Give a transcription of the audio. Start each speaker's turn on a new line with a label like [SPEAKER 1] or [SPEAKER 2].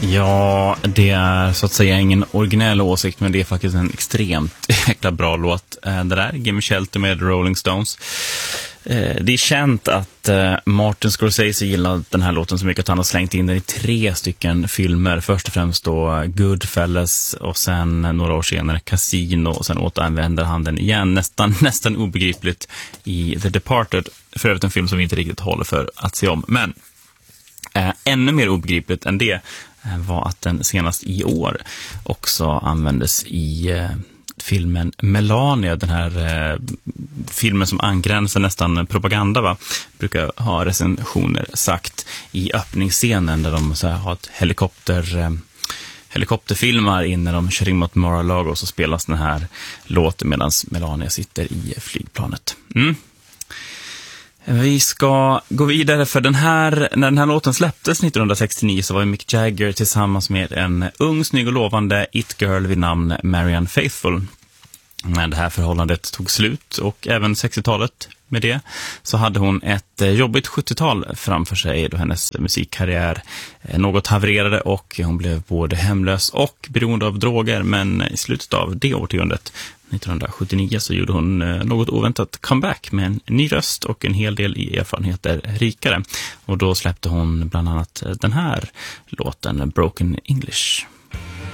[SPEAKER 1] Ja, det är så att säga ingen originell åsikt, men det är faktiskt en extremt jäkla bra låt. Det där, Gimme Shelter med Rolling Stones. Det är känt att Martin Scorsese gillade den här låten så mycket att han har slängt in den i 3 stycken filmer. Först och främst då Goodfellas och sen några år senare Casino, och sen återanvänder han den igen nästan obegripligt i The Departed. För övrigt en film som vi inte riktigt håller för att se om. Men ännu mer obegripligt än det var att den senast i år också användes i filmen Melania, den här filmen som angränsar nästan propaganda, va? Brukar ha recensioner sagt i öppningsscenen där de så här, har ett helikopterfilmar in när de kör in mot Mar-a-Lago, och så spelas den här låten medan Melania sitter i flygplanet. Vi ska gå vidare, för när den här låten släpptes 1969 så var Mick Jagger tillsammans med en ung, snygg och lovande it-girl vid namn Marianne Faithfull. Men det här förhållandet tog slut, och även 60-talet med det så hade hon ett jobbigt 70-tal framför sig då hennes musikkarriär något havererade och hon blev både hemlös och beroende av droger. Men i slutet av det årtiondet, 1979, så gjorde hon något oväntat comeback med en ny röst och en hel del i erfarenheter rikare. Och då släppte hon bland annat den här låten, Broken English.